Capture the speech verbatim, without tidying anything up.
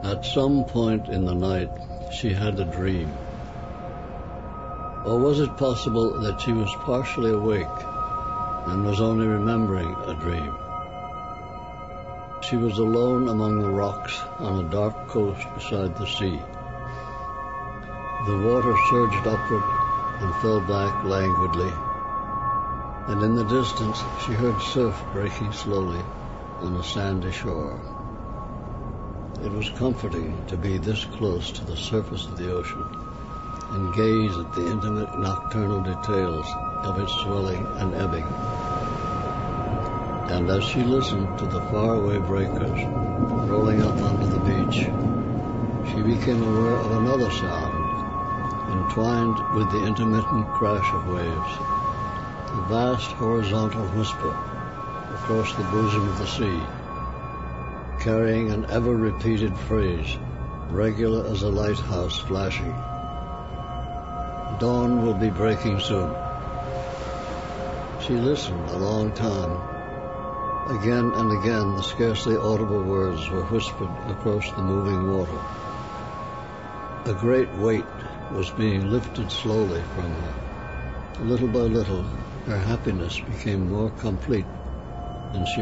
At some point in the night, she had a dream. Or was it possible that she was partially awake and was only remembering a dream? She was alone among the rocks on a dark coast beside the sea. The water surged upward and fell back languidly, and in the distance she heard surf breaking slowly on a sandy shore. It was comforting to be this close to the surface of the ocean and gaze at the intimate nocturnal details of its swelling and ebbing. And as she listened to the faraway breakers rolling up onto the beach, she became aware of another sound, entwined with the intermittent crash of waves, a vast horizontal whisper across the bosom of the sea, carrying an ever-repeated phrase, regular as a lighthouse flashing. Dawn will be breaking soon. She listened a long time. Again and again the scarcely audible words were whispered across the moving water. A great weight was being lifted slowly from her. Little by little, her happiness became more complete, and she